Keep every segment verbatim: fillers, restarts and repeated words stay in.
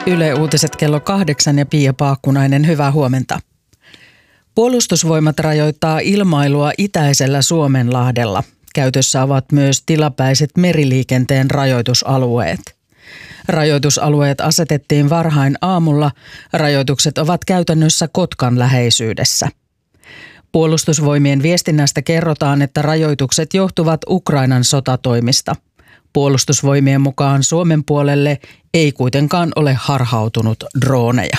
Yle Uutiset kello kahdeksan ja Pia Paakkunainen, hyvää huomenta. Puolustusvoimat rajoittaa ilmailua itäisellä Suomenlahdella. Käytössä ovat myös tilapäiset meriliikenteen rajoitusalueet. Rajoitusalueet asetettiin varhain aamulla. Rajoitukset ovat käytännössä Kotkan läheisyydessä. Puolustusvoimien viestinnästä kerrotaan, että rajoitukset johtuvat Ukrainan sotatoimista. Puolustusvoimien mukaan Suomen puolelle ei kuitenkaan ole harhautunut drooneja.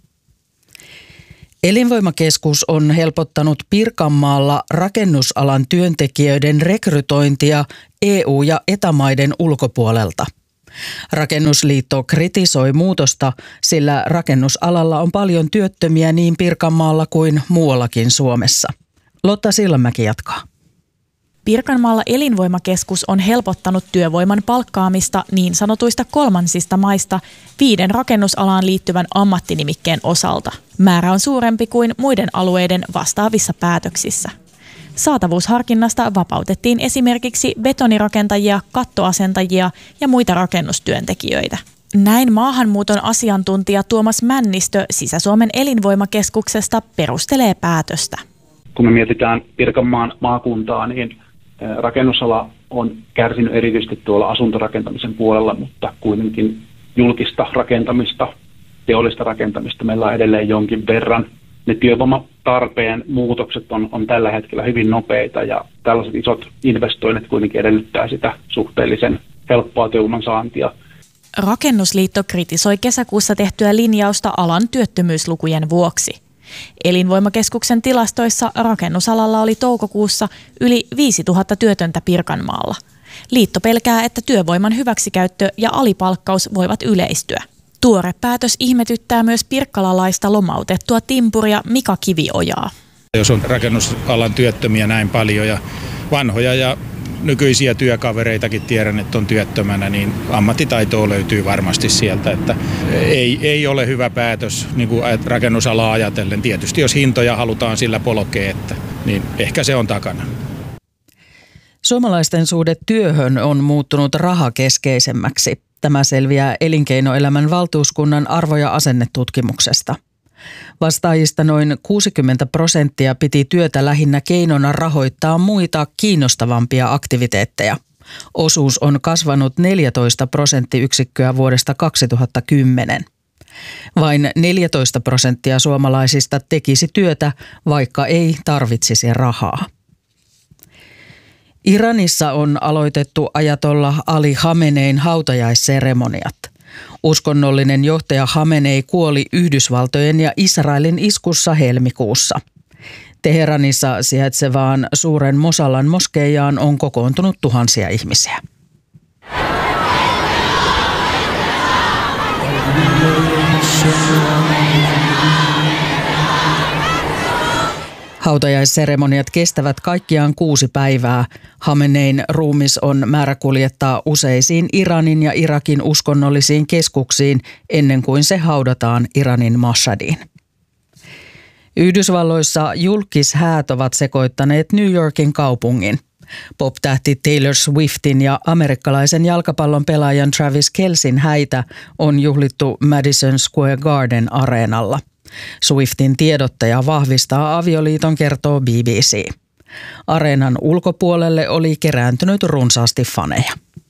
Elinvoimakeskus on helpottanut Pirkanmaalla rakennusalan työntekijöiden rekrytointia E U- ja E T A-maiden ulkopuolelta. Rakennusliitto kritisoi muutosta, sillä rakennusalalla on paljon työttömiä niin Pirkanmaalla kuin muuallakin Suomessa. Lotta Sillanmäki jatkaa. Pirkanmaalla Elinvoimakeskus on helpottanut työvoiman palkkaamista niin sanotuista kolmansista maista viiden rakennusalaan liittyvän ammattinimikkeen osalta. Määrä on suurempi kuin muiden alueiden vastaavissa päätöksissä. Saatavuusharkinnasta vapautettiin esimerkiksi betonirakentajia, kattoasentajia ja muita rakennustyöntekijöitä. Näin maahanmuuton asiantuntija Tuomas Männistö Sisä-Suomen Elinvoimakeskuksesta perustelee päätöstä. Kun me mietitään Pirkanmaan maakuntaa, niin rakennusala on kärsinyt erityisesti tuolla asuntorakentamisen puolella, mutta kuitenkin julkista rakentamista, teollista rakentamista meillä on edelleen jonkin verran. Ne työvoimatarpeen muutokset on, on tällä hetkellä hyvin nopeita ja tällaiset isot investoinnit kuitenkin edellyttää sitä suhteellisen helppoa työvoiman saantia. Rakennusliitto kritisoi kesäkuussa tehtyä linjausta alan työttömyyslukujen vuoksi. Elinvoimakeskuksen tilastoissa rakennusalalla oli toukokuussa yli viisituhatta työtöntä Pirkanmaalla. Liitto pelkää, että työvoiman hyväksikäyttö ja alipalkkaus voivat yleistyä. Tuore päätös ihmetyttää myös pirkkalalaista lomautettua timpuria Mika Kiviojaa. Jos on rakennusalan työttömiä näin paljon ja vanhoja ja nykyisiä työkavereitakin tiedän, että on työttömänä, niin ammattitaitoa löytyy varmasti sieltä. Että ei, ei ole hyvä päätös niin kuin rakennusalaa ajatellen. Tietysti jos hintoja halutaan sillä polkea, että, niin ehkä se on takana. Suomalaisten suhde työhön on muuttunut rahakeskeisemmäksi. Tämä selviää Elinkeinoelämän valtuuskunnan arvo- ja asennetutkimuksesta. Vastaajista noin kuusikymmentä prosenttia piti työtä lähinnä keinona rahoittaa muita kiinnostavampia aktiviteetteja. Osuus on kasvanut neljätoista prosenttiyksikköä vuodesta kaksituhattakymmenen. Vain neljätoista prosenttia suomalaisista tekisi työtä, vaikka ei tarvitsisi rahaa. Iranissa on aloitettu ajatollah Ali Khamenein hautajaisseremoniat. Uskonnollinen johtaja Khamenei kuoli Yhdysvaltojen ja Israelin iskussa helmikuussa. Teheranissa sijaitsevaan suuren Mosallan moskeijaan on kokoontunut tuhansia ihmisiä. Hautajaisseremoniat kestävät kaikkiaan kuusi päivää. Khamenein ruumis on määrä kuljettaa useisiin Iranin ja Irakin uskonnollisiin keskuksiin ennen kuin se haudataan Iranin Mashhadiin. Yhdysvalloissa julkishäät ovat sekoittaneet New Yorkin kaupungin. Pop-tähti Taylor Swiftin ja amerikkalaisen jalkapallon pelaajan Travis Kelcin häitä on juhlittu Madison Square Garden areenalla. Swiftin tiedottaja vahvistaa avioliiton, kertoo B B C. Areenan ulkopuolelle oli kerääntynyt runsaasti faneja.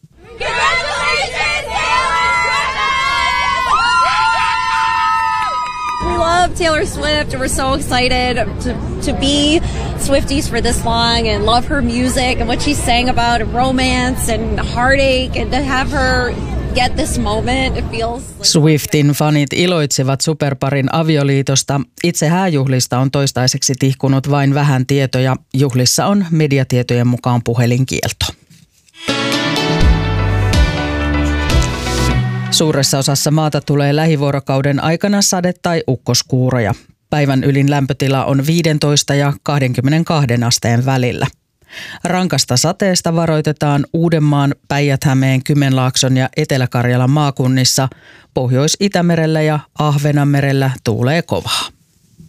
We love Taylor Swift and we're so excited to, to be Swifties for this long and love her music and what she sang about romance and heartache and to have her get this moment. It feels like... Swiftin fanit iloitsevat superparin avioliitosta. Itse hääjuhlista on toistaiseksi tihkunut vain vähän tietoja. Juhlissa on mediatietojen mukaan puhelinkielto. Suuressa osassa maata tulee lähivuorokauden aikana sade- tai ukkoskuuroja. Päivän ylin lämpötila on viisitoista ja kaksikymmentäkaksi asteen välillä. Rankasta sateesta varoitetaan Uudenmaan, Päijät-Hämeen, Kymenlaakson ja Etelä-Karjalan maakunnissa. Pohjois-Itämerellä ja Ahvenanmerellä tuulee kovaa.